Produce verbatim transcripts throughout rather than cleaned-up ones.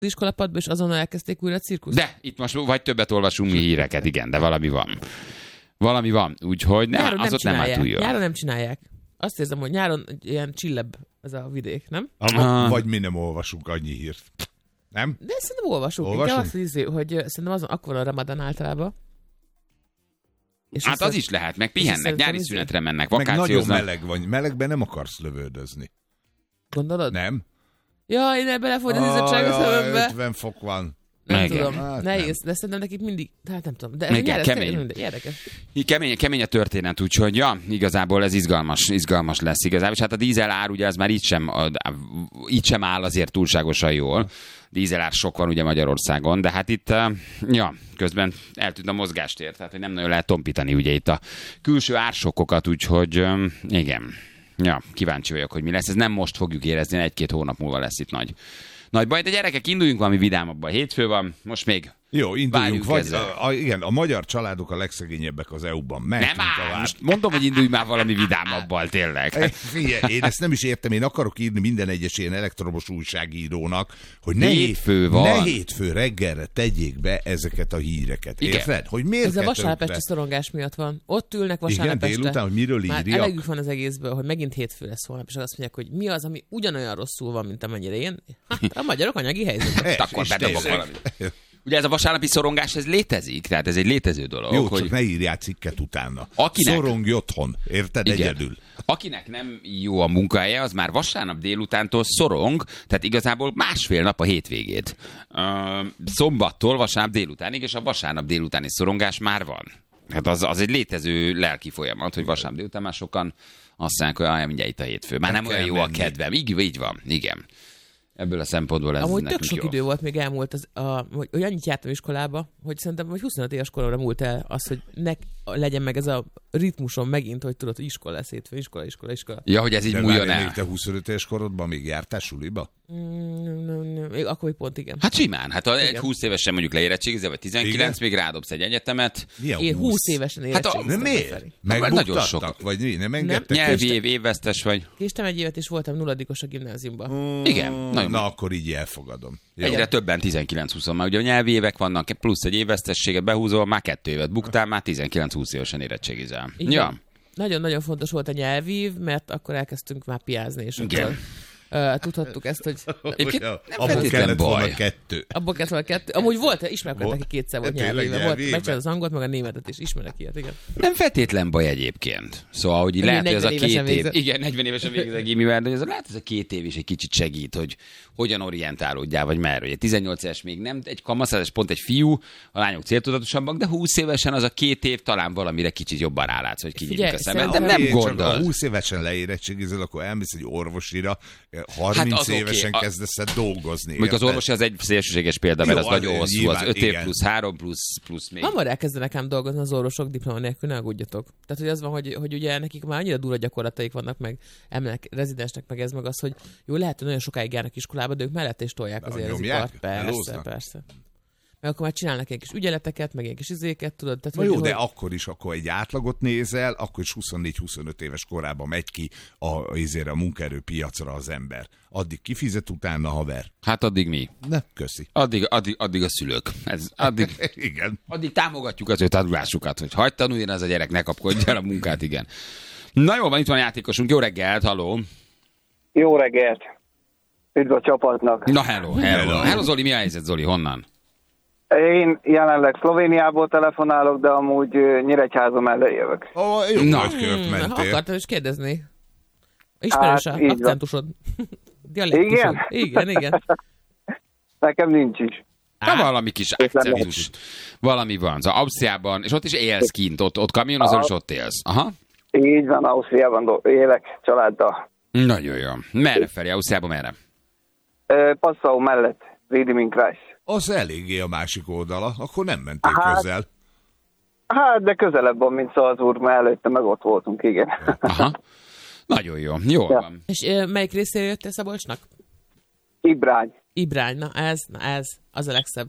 iskolapadba, és azonnal elkezdték újra a cirkuszt? De, itt most vagy többet olvasunk mi híreket, igen, de valami van. Valami van, úgyhogy ne, nyáron az nem ott nem áll túl jól. Nyáron nem csinálják. Azt érzem, hogy nyáron ilyen csillebb ez a vidék, nem? Ah. Vagy mi nem olvasunk annyi hírt. Nem? De szerintem olvasunk. Olvasunk? Inkább azt hiszem, hogy szerintem azon akkor van a Ramadan általában. És hát az is lehet, meg pihennek, nyári izé- szünetre mennek, Meg nagyon vakációznak. meleg van. Melegben nem akarsz lövöldözni. Gondolod? Nem? Ja, én belefogy az izzadság a Ah, szemembe. ötven fok van. Nem Igen. tudom. Hát Nehéz, de szerintem nekik mindig, hát nem tudom. De Igen, nyáron ez kemény. tényleg mindegy, érdekes. Kemény, kemény a történet, úgyhogy ja, igazából ez izgalmas, izgalmas lesz igazából. És hát a dízel ár ugye az már így sem, a, így sem áll azért túlságosan jól. Dízelár sok van ugye Magyarországon, de hát itt, uh, ja, közben eltűnt a mozgástér, tehát hogy nem nagyon lehet tompítani ugye itt a külső ársokkokat, úgyhogy um, igen. Ja, kíváncsi vagyok, hogy mi lesz. Ez nem most fogjuk érezni, egy-két hónap múlva lesz itt nagy, nagy baj. De gyerekek, induljunk valami vidámabban. Hétfő van, most még Jó, induljunk. Vagy, ezzel. a, a, igen, a magyar családok a legszegényebbek az é u-ban. Nem áll, most mondom, hogy indulj már valami vidámabbal, tényleg. Figyelj, én ezt nem is értem, én akarok írni minden egyes ilyen elektromos újságírónak, hogy ne, Hétfő van. ne hétfő reggelre tegyék be ezeket a híreket. Igen. Érted? Hogy miért Ez a kell vasárnap tönkre? este szorongás miatt van. Ott ülnek Igen, vasárnap este. délután, hogy miről Már írjak. elegük van az egészből, hogy megint hétfő lesz holnap, és azt mondják, hogy mi az, ami ugyanolyan rosszul van, mint amennyire én. Hát, a magyarok anyagi helyzetben. Ez, Akkor és bedobok tényleg. valamit. Ugye ez a vasárnapi szorongás, ez létezik, tehát ez egy létező dolog. Jó, hogy csak ne írjál cikket utána. Akinek- Szorongj otthon, érted? Igen. Egyedül. Akinek nem jó a munkahelye, az már vasárnap délutántól szorong, tehát igazából másfél nap a hétvégét. Uh, szombattól vasárnap délutánig, és a vasárnap délutáni szorongás már van. Hát az, az egy létező lelki folyamat, hogy vasárnap délután már sokan azt mondják, hogy ah, mindjárt itt a hétfő. Már nem kell olyan jó a menni. kedvem. Így, így van, igen. Ebből a szempontból ez Amúgy tök nekünk sok jó. idő volt még elmúlt, az, a, hogy, hogy annyit jártam iskolába, hogy szerintem hogy huszonöt éves koromra múlt el az, hogy ne legyen meg ez a ritmusom megint, hogy tudod, hogy iskola lesz hétfő, iskola, iskola, iskola. Ja, hogy ez így De múljon várj, el. még te huszonöt éves korodban még jártál suliba? Mm, még akkor még pont igen. Hát simán, hát ha egy Igen. húsz évesen mondjuk leérettségizel, vagy tizenkilenc, Igen. még rádobsz egy egyetemet. Milyen Én húsz évesen Hát a- érettségiztem. De miért? Feri. Megbuktattak? nagyon sok. Vagy mi? Nem engedtek? Nyelvi év, évvesztes vagy. Késtem egy évet, és voltam nulladikos a gimnáziumban. Igen, nagyon. Na, akkor így elfogadom. Jó. Egyre többen tizenkilenc-húsz, már ugye a nyelvi évek vannak, plusz egy évvesztességet behúzol, már kettő évet buktál, már tizenkilenc-húsz évesen érettségizel. Igen. Ja, Nagyon-nagyon fontos volt a nyelvív, mert akkor elkezdtünk már piázni, és Igen. akkor uh, tudhattuk ezt, hogy Egyébként nem nem abból feltétlen kellett volna baj. kettő. abból kellett volna kettő. Amúgy volt, ismerek Volt. neki kétszer volt De tényleg nyelvéve. Volt, nyelvéve? megcsinálod az angolt, meg a németet is ismerek ilyet, igen. Nem feltétlen baj egyébként. Szóval, hogy Én lehet, hogy ez a negyven évesen két év... végzett. Igen, negyven évesen végzett gimivel, de ez, lehet, ez a két év is egy kicsit segít, hogy hogyan orientálódjál, vagy merre. Ugye tizennyolc éves még nem egy kamasz, ez pont egy fiú, a lányok céltudatosabbak, de húsz évesen az a két év talán valamire kicsit jobban rálátsz, hogy kinyílik Figyelj, a szemed, de szerintem- nem Én csak gondol. Ha húsz évesen leérettségizel, akkor elmész egy orvosira, harminc Hát az oké. évesen A- kezdesz el dolgozni. Mondjuk az érted? orvosi az egy szélsőséges példa, mert Jó, az nagyon az hosszú, nyilván, az öt év igen. plusz három plusz, plusz még. Hamar elkezdenek ám dolgozni az orvosok diploma nélkül, ne aggódjatok. Tehát, hogy az van, hogy, hogy ugye nekik már annyira durva gyakorlataik vannak, meg emelek, rezidensnek, meg ez, meg az, hogy jó, lehet, hogy nagyon sokáig járnak iskolába, de ők mellett is tolják De azért az nyomják? ipart. Persze, Melóznak? persze. Meg akkor már csinálnak egy kis ügyeleteket, meg egy kis izéket, tudod? Tehát, Na hogy, jó, hogy, de akkor is, akkor egy átlagot nézel, akkor is huszonnégy-huszonöt éves korában megy ki a, a, a munkaerőpiacra az ember. Addig kifizet, utána haver. Hát addig mi? Ne, köszi. Addig, addig, addig a szülők. Ez, addig, Igen. addig támogatjuk az ő tanulásukat, hogy hagyd tanuljon az a gyerek, ne kapkodja el a munkát, igen. Na jó, van, itt van a játékosunk. Jó reggelt, halló. Jó reggelt! Üdv a csapatnak! Na hello, hello. Hello. Hello Zoli, mi a helyzet, Zoli, honnan? Én jelenleg Szlovéniából telefonálok, de amúgy ö, Nyíregyháza mellé jövök. Ó, jó Na. nagy kört Hmm, mentél. akartam is kérdezni. Ismerős Hát, a így van. akcentusod. Dialektusod. Igen? Igen, igen. Nekem nincs is. Hát valami kis akcentus. Valami van. Szóval Ausztriában, és ott is élsz kint, ott, ott kamionozol, és ott élsz. Aha. Így van, Ausztriában do- élek családdal. Nagyon jó. Merre felé? Ausztriában merre? Ö, Passau mellett, Wiediming-Kreis. Az eléggé a másik oldala, akkor nem mentél Hát- közel. Hát, de közelebb van, mint Salzburg, mert előtte meg ott voltunk, igen. Aha. Nagyon jó. Jól Ja. van. És ö, melyik részére jöttél Szabolcsnak? Ibrány. Ibrány, na ez, na ez, az a legszebb.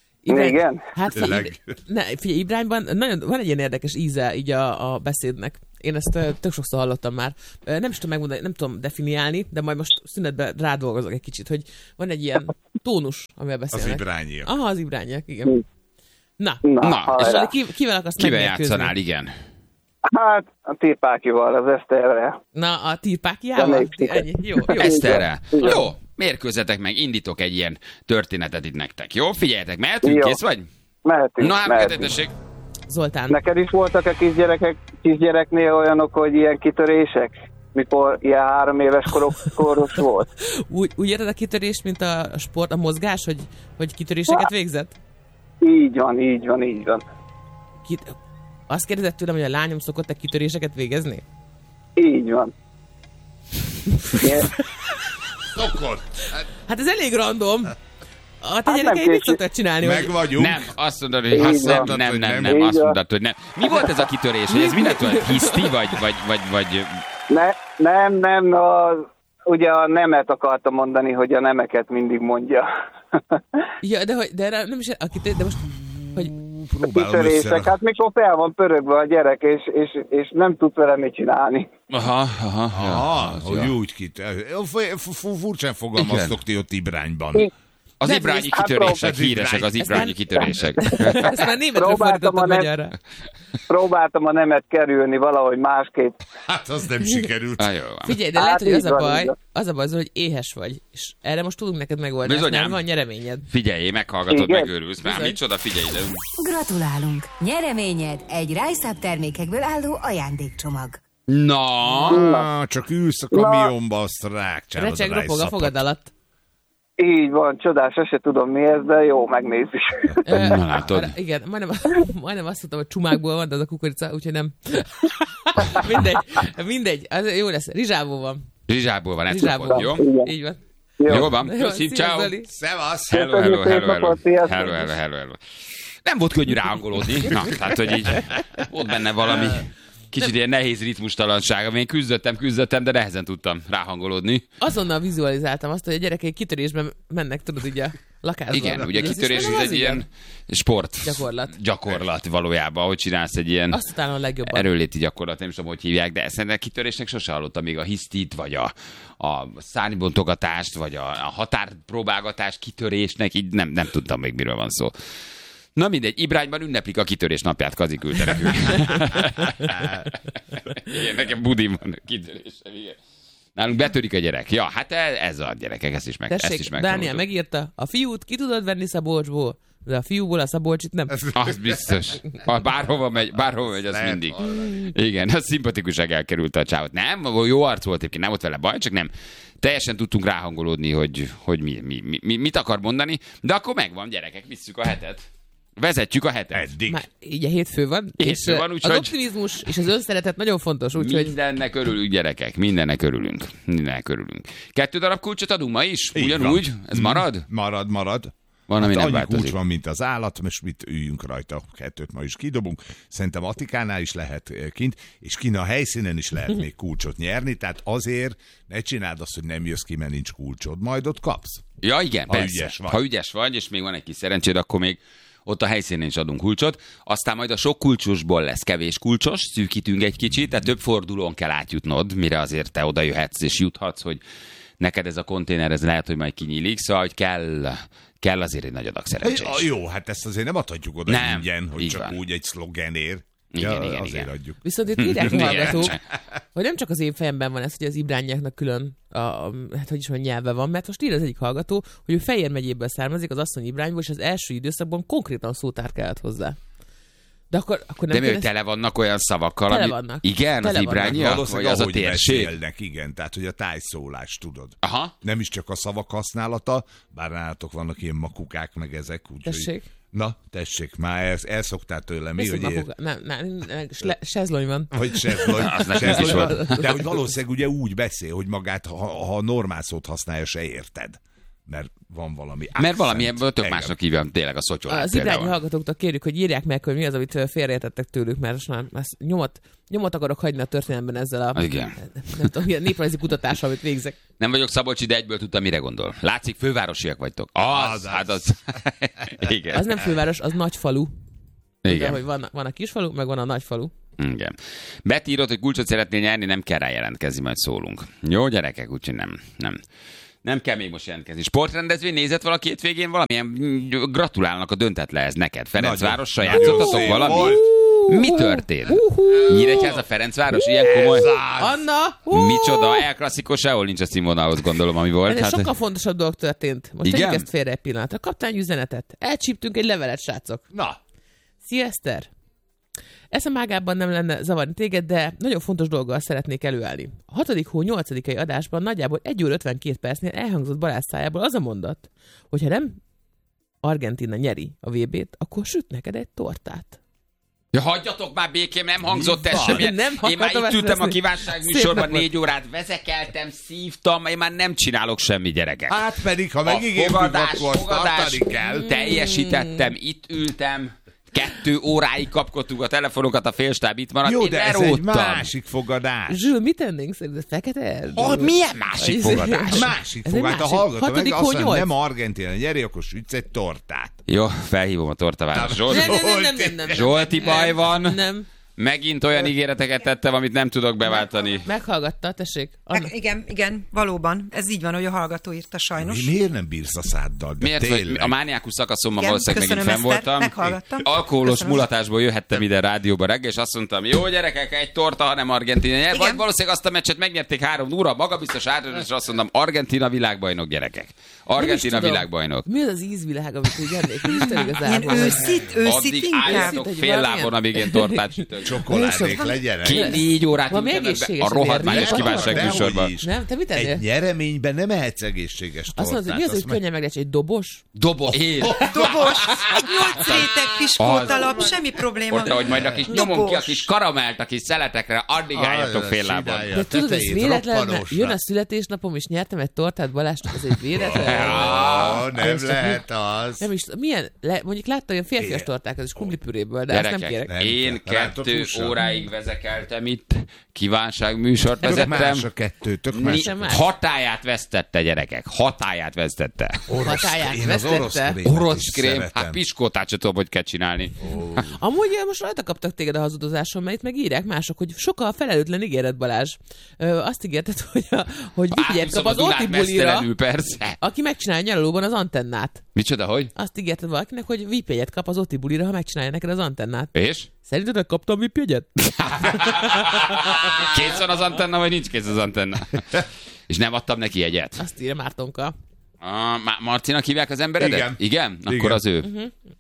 Igen? Hát Tényleg? figyelj, ne, figyelj, Ibrányban nagyon, van egy ilyen érdekes íze így a, a beszédnek. Én ezt uh, tök sokszor hallottam már. Uh, nem is tudom megmondani, nem tudom definiálni, de majd most szünetben rádolgozok egy kicsit, hogy van egy ilyen tónus, amivel beszélnek. Az ibrányiak. Aha, az ibrányiak, igen. Na, Na, Na, és hajrá. ki, kivel akarsz Kivel megmérkőzni? játszanál, igen. Hát a Tirpákival, az Eszterrel. Na, a tirpákiával? Reméljük siker. Ennyi, jó, jó. Eszterrel. Igen. Jó, mérkőzzetek meg, indítok egy ilyen történetet itt nektek. Jó, figyeljetek, mehetünk, Jó. kész vagy? Mehetünk, Na hát, mehetünk. tessék. Zoltán, Neked is voltak a kisgyerekek, kisgyereknél olyanok, hogy ilyen kitörések? Mikor ilyen három éves korok, koros volt? úgy, úgy érted a kitörést, mint a sport, a mozgás, hogy, hogy kitöréseket végzett? Így van, így van, így van. Kit... Azt kérdezett tőlem, hogy a lányom szokott-e kitöréseket végezni? Így van. Igen. Szokott. Hát ez elég random. A te Hát nem gyerekeid mit késő. szoktak csinálni? Meg Hogy... vagyunk. Nem, azt mondod, hogy Így azt nem, van. nem, nem, Így nem, van. azt mondod, hogy nem. Mi volt ez a kitörés? Hogy ez mi lett volna? Hiszti, vagy, vagy, vagy, vagy... Ne, nem, nem, a, ugye a nemet akartam mondani, hogy a nemeket mindig mondja. Ja, de, hogy, de nem is a kitörés, de most, hogy Próbálom Kitörések, össze. hát mikor fel van pörögve a gyerek, és, és, és nem tud vele mit csinálni. Aha, aha, Aha, ja, hogy ja. úgy kit. Furcsán fogalmaztok ti ott Ibrányban. Az Nem, ibrányi hát kitörések, próbál- híresek az ibrányi nem- kitörések. ezt már németről Próbáltam fordítottam a nem- magyarra. Próbáltam a nemet kerülni valahogy másképp. Hát az nem sikerült. Na, jó van. Figyelj, de Hát lehet, hogy az így a van, így baj, van. az a baj, Zoli, hogy éhes vagy. És erre most tudunk neked megoldani, Bizonyám. mert van nyereményed. Figyelj, meghallgatod, Igen. megőrülsz. Már Bizony. micsoda, figyelj ide. Gratulálunk! Nyereményed egy Rájszább termékekből álló ajándékcsomag. Na, Ah, csak ülsz a kamionba, azt rákcsálod Recseg, a ropog a rájszapot. fogad alatt. Így van, csodás, se tudom mi ez, de jó, megnézzük. Ö, Na, látod. arra- Igen, majdnem, majdnem azt mondtam, hogy csumákból van, de az a kukorica, úgyhogy nem. mindegy, mindegy, az jó lesz. Rizsából van. Rizsából van, ezt Rizsából kapod, van. jó? Így van. Jó van, Jó, köszi, szia, ciao. Zoli. Szevasz! Hello, hello, Köszönjük, hello, szép hello. napot, sziasztok. Hello, hello, hello, hello. Nem volt könnyű ráhangolódni. Na, tehát, hogy így volt benne valami kicsit ilyen nehéz ritmustalanság, amin küzdöttem, küzdöttem, de nehezen tudtam ráhangolódni. Azonnal vizualizáltam azt, hogy a gyerekek kitörésben mennek, tudod, így a lakásban. Igen, ugye Ez is kitörés nem ez az egy igen. ilyen sport. Gyakorlat. Gyakorlat valójában, hogy csinálsz egy ilyen Azt utána a legjobban. erőléti gyakorlat, nem is tudom, hogy hívják, de szerintem kitörésnek sose hallottam még a hisztit, vagy a, a szárnybontogatást, vagy a, a határpróbálgatást kitörésnek, így nem, nem tudtam még, miről van szó. Na mindegy, Ibrányban ünneplik a kitörés napját, Kazi küldte nekünk. Igen, nekem budim van a kitörésem, igen. Nálunk betörik a gyerek. Ja, hát ez a gyerekek, ezt is meg, ezt is Tessék, meg. Dániel megírta, a fiút ki tudod venni Szabolcsból, de a fiúból a Szabolcsit nem. Az biztos. Ha bárhova megy, bárhova megy, az Lehet mindig. hallani. Igen, az szimpatikuság elkerült a csávot. Nem, jó arc volt egyébként, nem volt vele baj, csak nem. Teljesen tudtunk ráhangolódni, hogy, hogy mi, mi, mi, mi, mit akar mondani, de akkor megvan, gyerekek, visszük a hetet. Vezetjük a hetet. Eddig. Már így a hétfő van, Hétfő és van, az úgyhogy- optimizmus és az önszeretet nagyon fontos, úgyhogy Mindennek örülünk, gyerekek, mindennek örülünk. Mindennek örülünk. Kettő darab kulcsot adunk ma is? Így Ugyanúgy? van. Ez Mm. marad? Marad, marad. Van, ami Hát nem annyi kulcs változik. van, mint az állat, most mit üljünk rajta, kettőt ma is kidobunk. Szerintem Atikánál is lehet eh, kint, és kint a helyszínen is lehet még kulcsot nyerni, tehát azért ne csináld azt, hogy nem jössz ki, mert nincs kulcsod, majd ott kapsz. Ja, igen, Ha persze. ügyes vagy. Ha ügyes vagy, és még van egy kis szerencséd, akkor még ott a helyszínen is adunk kulcsot. Aztán majd a sok kulcsosból lesz kevés kulcsos, szűkítünk egy kicsit, tehát több fordulón kell átjutnod, mire azért te oda jöhetsz és juthatsz, hogy neked ez a konténer, ez lehet, hogy majd kinyílik, szóval hogy kell, kell azért egy nagy adag szerencsé Ja, is. jó, hát ezt azért nem adhatjuk oda Nem, ingyen, hogy így csak van. úgy egy szlogenért. Igen, ja, igen, azért igen. adjuk. viszont itt írják Igen. hallgatók, hogy nem csak az én fejemben van ez, hogy az ibrányiaknak külön, a, a, hát hogy is mondjam, nyelve van, mert most ír az egyik hallgató, hogy ő Fejér megyéből származik, az asszony Ibrányból, és az első időszakban konkrétan szótár kellett hozzá. De akkor, akkor nem De mi, hogy kéne- tele vannak olyan szavakkal, Tele ami... vannak. Igen, Tele az vannak. ibrányiak? Vagy Valószínűleg az a ahogy térség? beszélnek, igen, tehát hogy a tájszólás, tudod. Aha. Nem is csak a szavak használata, bár nálatok vannak ilyen makukák, meg ezek. Úgyhogy... Tessék. Na, tessék, már el, elszoktál tőlem. Mi, Viszont hogy ér... magukat- nem, nem, nem, sle, sezlony van. Hogy sezlony, Az nekünk is sezlony. volt. De hogy valószínűleg ugye úgy beszél, hogy magát, ha, ha normál szót használja, se érted. Mert van valami Mert accent. valami ebből tök Igen. másnak hívjam tényleg a szottyolát. Az ibrányi például. hallgatóktól kérjük, hogy írják meg, hogy mi az, amit ö, félreértettek tőlük, mert most már ezt nyomot, nyomot akarok hagyni a történelemben ezzel a Igen. nem tudom, ilyen néprajzi kutatással, amit végzek. Nem vagyok Szabolcsi, de egyből tudtam, mire gondol. Látszik, fővárosiak vagytok. Az, Az, az. az. hát az. Igen. Az nem főváros, az nagy falu. Ugye, Igen. hogy van, van a kisfalu, meg van a nagy falu. Igen. Beti írott, hogy kulcsot szeretnél nyerni, nem kell rá jelentkezni, majd szólunk. Jó, gyerekek, úgyhogy nem, nem. Nem kell még most jelentkezni. Sportrendezvény nézett valaki hétvégén valamilyen? Gratulálnak a döntetlehez neked. Ferencvárossal játszottatok valamit? Mi történt? Nyíregyháza Ferencváros, ilyen komoly. Anna! Micsoda, El Clasico sehol nincs a színvonalhoz, gondolom, ami volt. Ennél Hát, sokkal fontosabb dolog történt. Most igen? tegyük ezt félre egy pillanatra. Kaptány üzenetet. Elcsíptünk egy levelet, srácok. Na, Szia, Eszter! Eszem ágában nem lenne zavarni téged, de nagyon fontos dolggal szeretnék előállni. A hatodik hó nyolcadikai adásban nagyjából egy óra ötvenkét percnél elhangzott Balázs szájából az a mondat, hogy ha nem Argentína nyeri a vé bét, akkor süt neked egy tortát. ja, hagyjatok már békém, nem hangzott ez van? semmilyen. Nem Én már akartam itt ültem a ezt kívánság Szép műsorban napot. négy órát, vezekeltem, szívtam, én már nem csinálok semmi, gyerekek. hát pedig, ha A megígértük, fogadás, akkor fogadás, tartani kell. teljesítettem, itt ültem, kettő óráig kapkodtuk a telefonokat, a félstáb itt maradt, Jó, én de ez leróttam. egy másik fogadás. Zsül, mit tennénk szerinted? Fekete? Oh, milyen másik Ez- fogadás? Másik Ez egy fogadás. A másik. hallgató meg Hatodik azt hó mondja, nyolc. nem Argentína nyeri, akkor sütsz egy tortát. Jó, felhívom a tortaváros. Nem, Zsolt, nem, nem, nem, nem, nem. Zsolti baj van. Nem. Megint olyan ígéreteket tettem, amit nem tudok beváltani. Meghallgatta, tessék. Anna. Meg, igen, igen, valóban. Ez így van, hogy a hallgató írta sajnos. Mi, miért nem bírsz a száddal? De Miért, hogy tényleg. a mániákus szakaszomban Igen, valószínűleg megint köszönöm, fenn Eszter, voltam. meghallgattam. Alkoholos Köszönöm. mulatásból jöhettem ide rádióba reggel, és azt mondtam, jó gyerekek, egy torta, hanem Argentína nyer. Vagy Igen. valószínűleg azt a meccset megnyerték három óra, magabiztos átadás, és azt mondtam, Argentína világbajnok, gyerekek. Nem is Argentína tudom. világbajnok. Mi az az ízvilág, amit úgy ennék? Isten igazából. Ilyen őszít, őszít Addig inkább. álljatok Őszít, hogy fél valamilyen- lábon, amíg én tortát sütök. Csokoládék legyenek. Két négy órát Valami ültem ebbe egészséges a rohadmányos azért. kívánság Dehogy műsorban. is. Nem? Te mit ennél? Egy nyereményben nem ehetsz egészséges tortát. Azt mondod, hogy mi az, hogy meg- könnyen meglehetsz? Egy dobos? Dobo, én. Dobos, egy nyolc réteg piskótalap, semmi probléma. De hogy majd a kis nyomom ki a Dobos. kis karamelt a kis szeletekre, addig álljatok fél lábon. Csinálja. De tudod, hogy Tetejét véletlen, roppanosra. jön a születésnapom, és nyertem egy tortát Balázsnak, ez egy véletlen. Á, nem Ez csak lehet az. Nem is, milyen, le, mondjuk láttam olyan férfias tortákat, és krumplipüréből, de ezt nem Gyerekek, kérek. Nem én kell. Rátok kettő hússal? óráig vezekeltem itt, kívánságműsort Tök más vezettem. a kettő, tök Ni- más. sem más. hatáját vesztette, gyerekek. Hatáját vesztette. Orosz, Hatáját én az orosz vesztette. krémet Orosz is krém, szeretem. hát piskótát sem tudom, hogy kell csinálni. Amúgy eh, most rajta kaptak téged a hazudozáson, mert itt meg írják mások, hogy sokkal felelőtlen ígéret, Balázs. Ö, azt ígérted, hogy, a, hogy vigyet kap Átviszom a az Dunát Óti bulira, mesztelenül, persze. aki megcsinálja nyaralóban az antennát. Micsoda, hogy? Azt ígérted valakinek, hogy vé i pé-jegyet kap az Óti bulira, ha megcsinálja neked az antennát. És? Szerinted kaptam vé i pé-jegyet? Kész van az antenna, vagy nincs kész az antenna? És nem adtam neki jegyet. Azt írja Mártonka. Ah, Ma- Marcinak hívják az emberedet? Igen. Igen? Akkor Igen. az ő.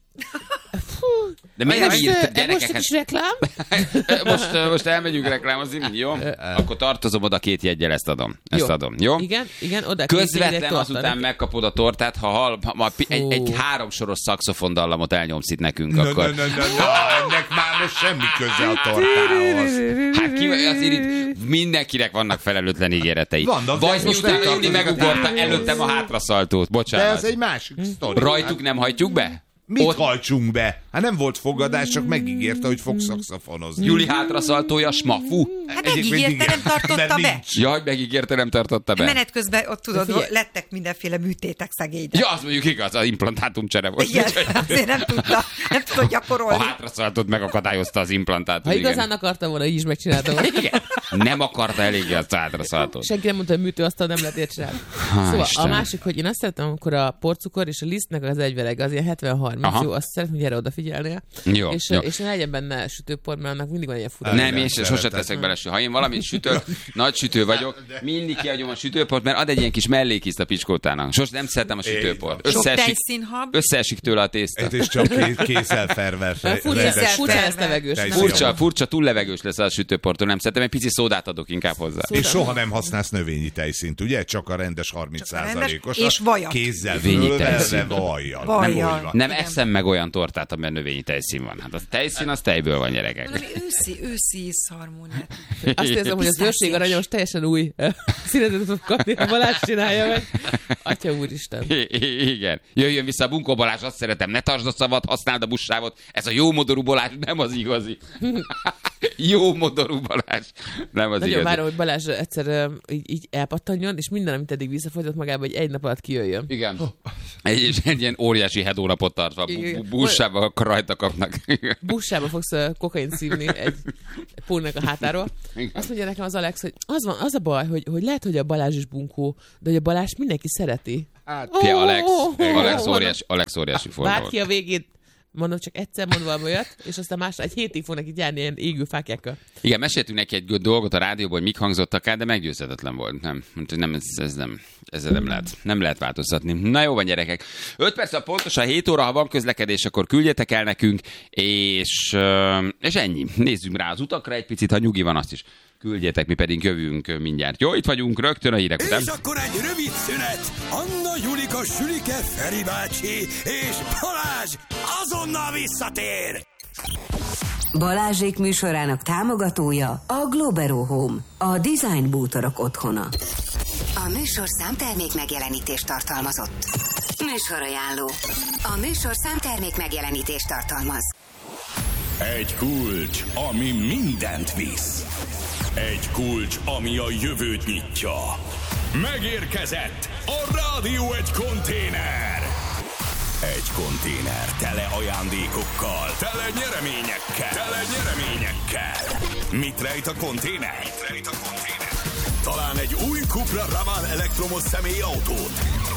De miért nem Most, írt eh, most egy gyerekeket? kis reklám? Most, eh, most elmegyünk reklámozni, jó? Akkor tartozom oda két jeggyel, ezt adom. Ezt Jó. adom, jó? Igen, igen, oda két jegyet Közvetlen torta azután neki. megkapod a tortát, ha, hal, ha ma pi- egy, Fú. egy háromsoros szaxofondallamot elnyomsz itt nekünk, Na, na, akkor... na, na, na, ennek már most semmi köze a tortához. Hát ki, azért itt mindenkinek vannak felelőtlen ígéretei. Vannak, de Vagy ez most miután nem Ildi tartozik a megugorta témához. előttem a hátraszaltót. De Bocsánat. ez egy másik sztori. Rajtuk nem hajtjuk be? Mit Ott hajtsunk be? Hát nem volt fogadás, csak megígérte, hogy fog szakszafonozni. Juli hátraszaltója, smafu. Hát Egyébként megígérte, igen, nem tartotta mert be. nincs. Jaj, megígérte, nem tartotta be. Menet közben ott tudod, De figyelj. lettek mindenféle műtétek szegényre. Ja, az mondjuk igaz, az implantátumcsere volt. Igen, azért nem tudta, nem tudta A gyakorolni. hátraszaltót megakadályozta az implantátum. Ha igen. igazán akartam volna, így is megcsináltam volna. Igen. Nem akarta eléggé azt a hátraszaltót. Senki nem mondta, hogy műtőasztal nem lehet ilyet csinálni. Szóval Istenem. a másik, hogy én azt szeretem, amikor a porcukor és a lisztnek az egyveleg, az ilyen hetven harminc, Aha. jó, azt szeretem, hogy erre odafigyelnél. Jó, és, jó. és ne legyen benne sütőpor, mert annak mindig van ilyen fura. Nem, Igen, én sem sose szeretem. teszek bele ső. Ha én valamit sütök, nagy sütő vagyok, mindig kiadjom a sütőport, mert ad egy ilyen kis mellékízt a picskótának. Sos nem szeretem a sütőport. Sok Összeesik, tejszínhab. összeesik tőle a tészta. Ez is csak ké- kézzel ferverve. Furcsa, Rendes- furcsa lesz levegős. Te is nem? jó. Furcsa, furcsa, túl levegős lesz a sütőporttól, nem szeretem, egy pici szódát adok inkább hozzá. És soha nem használsz növényi tejszínt, ugye? Csak a rendes harminc százalékos. rendes, és vajat. Kézzel Növényi fölverve tejszín. vajjal. Vajjal. Nem úgy van. Nem Igen. eszem meg olyan tortát, amiben növényi tejszín van. Hát a tejszín az tejből van, gyerekek. Valami őszi, őszi ízharmóniát. Azt érzem, hogy az őrség aranyos teljesen új eh, színezetet tud kapni, ha Balázs csinálja meg. Atya úristen. I- Igen. Jöjjön vissza a Bunkó Balázs, azt szeretem, ne tartsd a szavat, használd a buszsávot. Ez a jó modorú Balázs nem az igazi. Jó modorú Balázs. Nem az Nagyon igazi. várom, hogy Balázs egyszer uh, így, így elpattanjon, és minden, amit eddig visszafogyott magába, hogy egy nap alatt kijöjjön. Igen. Egy, és egy ilyen óriási hedónapot tartva. Buszsába rajta kapnak. Buszsába fogsz uh, kokain szívni egy pónnak a hátáról. Azt mondja nekem az Alex, hogy az, van, az a baj, hogy, hogy lehet, hogy a Balázs is bunkó, de hogy a Balázs mindenki szereti. Hát, Fia, Alex, Alex óriási, Alex óriási forma Várt ki a végét. Mondom, csak egyszer mond valami olyat, és aztán más, egy hétig fognak itt járni ilyen égő fákjákkal. Igen, meséltünk neki egy dolgot a rádióban, hogy mik hangzottak el, de meggyőzhetetlen volt. Nem, nem ez, ez nem, ez nem lehet, nem lehet változtatni. Na jó van, gyerekek. öt perc, pontosan hét óra, ha van közlekedés, akkor küldjetek el nekünk, és, és ennyi. Nézzünk rá az utakra egy picit, ha nyugi van, azt is küldjetek, mi pedig jövünk mindjárt. Jó, itt vagyunk rögtön a hírek után. És akkor egy rövid szünet. Anna, Julika, Sülike, Feri bácsi és Balázs azonnal visszatér. Balázsék műsorának támogatója a Globero Home, a design bútorok otthona. A műsor számtermék megjelenítést tartalmazott. Műsorajánló. A műsor számtermék megjelenítést tartalmaz. Egy kulcs, ami mindent visz. Egy kulcs, ami a jövőt nyitja. Megérkezett a rádió egy konténer. Egy konténer tele ajándékokkal, tele nyereményekkel, tele nyereményekkel. Mit rejt a konténer? Mit rejt a konténer? Talán egy új Cupra Ravan elektromos személyautót.